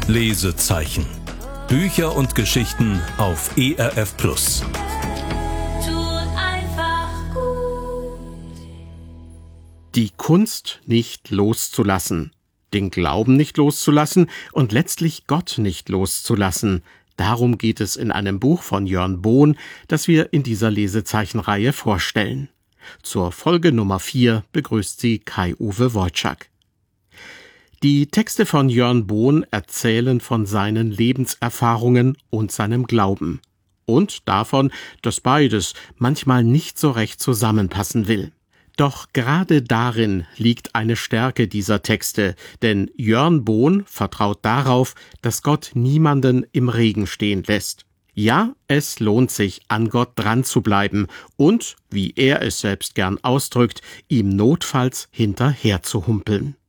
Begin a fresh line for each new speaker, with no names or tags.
Lesezeichen. Bücher und Geschichten auf ERF+.
Die Kunst nicht loszulassen, den Glauben nicht loszulassen und letztlich Gott nicht loszulassen. Darum geht es in einem Buch von Jörn Bohn, das wir in dieser Lesezeichenreihe vorstellen. Zur Folge Nummer 4 begrüßt sie Kai-Uwe Wojczak. Die Texte von Jörn Bohn erzählen von seinen Lebenserfahrungen und seinem Glauben. Und davon, dass beides manchmal nicht so recht zusammenpassen will. Doch gerade darin liegt eine Stärke dieser Texte, denn Jörn Bohn vertraut darauf, dass Gott niemanden im Regen stehen lässt. Ja, es lohnt sich, an Gott dran zu bleiben und, wie er es selbst gern ausdrückt, ihm notfalls hinterher zu humpeln.